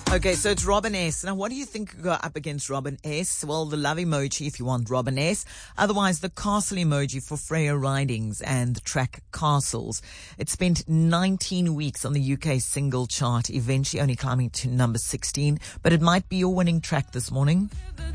Okay, so it's Robin S. Now, what do you think could go up against Robin S? Well, the love emoji if you want Robin S. Otherwise, the castle emoji for Freya Ridings and the track Castles. It spent 19 weeks on the UK single chart, eventually only climbing to number 16. But it might be your winning track this morning.